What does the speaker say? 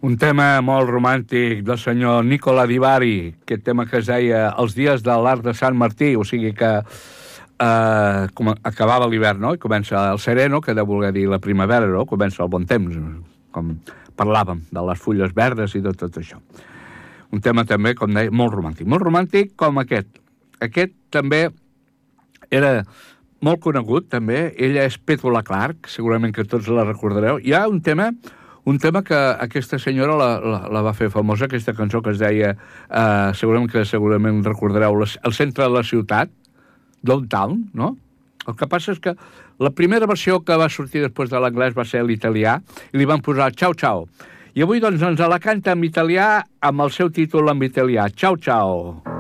Un tema molt romàntic del senyor Nicola Di Bari, aquest tema que es deia Els dies de l'Arc de Sant Martí, o sigui que acabava l'hivern, no? I comença el sereno, que deu voler dir la primavera, no? Comença el bon temps, com parlàvem, de les fulles verdes i de tot això. Un tema també, com deia, molt romàntic com aquest. Aquest també era molt conegut, també. Ella és Petula Clark, segurament que tots la recordareu. Hi ha un tema que aquesta senyora la va fer famosa, aquesta cançó que es deia, segurament recordareu, el centre de la ciutat, Downtown, no? El que passa és que la primera versió que va sortir després de l'anglès va ser l'italià, i li van posar Ciao Ciao. I avui, doncs, ens la canta en italià amb el seu títol en italià, Ciao Ciao.